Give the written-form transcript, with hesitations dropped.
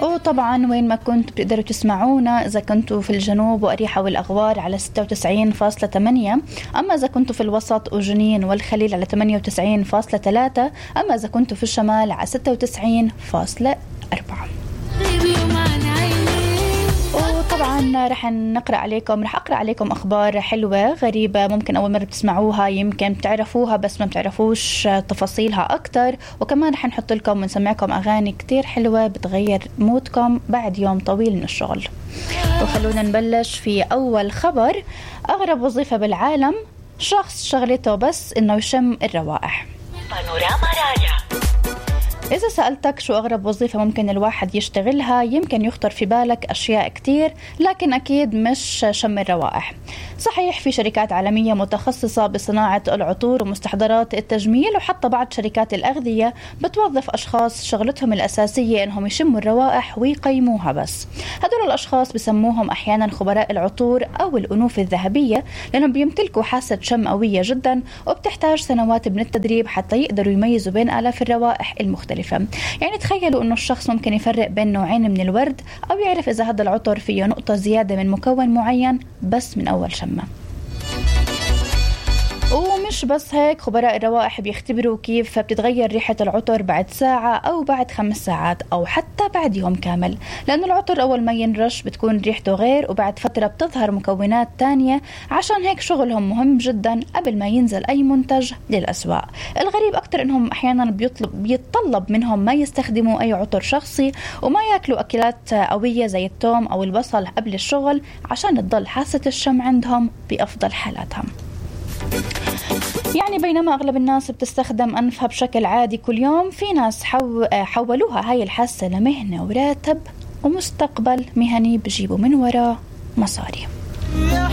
وطبعا وين ما كنتوا بتقدروا تسمعونا، إذا كنتوا في الجنوب وأريحة والأغوار على 96.8، أما إذا كنتوا في الوسط وجنين والخليل على 98.3، أما إذا كنتوا في الشمال على 96.4. وطبعا رح أقرأ عليكم أخبار حلوة غريبة ممكن أول مرة بتسمعوها، يمكن بتعرفوها بس ما بتعرفوش تفاصيلها أكتر، وكمان رح نحط لكم ونسمعكم أغاني كتير حلوة بتغير مودكم بعد يوم طويل من الشغل. وخلونا نبلش في أول خبر. أغرب وظيفة بالعالم، شخص شغلته بس إنه يشم الروائح. بانوراما راديو. إذا سألتك شو أغرب وظيفة ممكن الواحد يشتغلها، يمكن يخطر في بالك أشياء كتير، لكن أكيد مش شم الروائح. صحيح في شركات عالمية متخصصة بصناعة العطور ومستحضرات التجميل، وحتى بعض شركات الأغذية بتوظف أشخاص شغلتهم الأساسية إنهم يشموا الروائح ويقيموها بس. هدول الأشخاص بسموهم أحيانا خبراء العطور أو الأنوف الذهبية، لأنهم بيمتلكوا حاسة شم قوية جدا، وبتحتاج سنوات من التدريب حتى يقدروا يميزوا بين آلاف الروائح المختلفة. يعني تخيلوا أنه الشخص ممكن يفرق بين نوعين من الورد، أو يعرف إذا هذا العطر فيه نقطة زيادة من مكون معين بس من أول شمة. ومش بس هيك، خبراء الروائح بيختبروا كيف بتتغير ريحة العطر بعد ساعة أو بعد 5 ساعات أو حتى بعد يوم كامل، لأن العطر أول ما ينرش بتكون ريحته غير، وبعد فترة بتظهر مكونات تانية. عشان هيك شغلهم مهم جدا قبل ما ينزل أي منتج للأسواق. الغريب أكتر إنهم أحيانا بيتطلب منهم ما يستخدموا أي عطر شخصي، وما يأكلوا أكلات قوية زي الثوم أو البصل قبل الشغل، عشان تضل حاسة الشم عندهم بأفضل حالاتها. يعني بينما أغلب الناس بتستخدم أنفها بشكل عادي كل يوم، في ناس حولوها هاي الحاسة لمهنة وراتب ومستقبل مهني بجيبوا من وراء مصاري.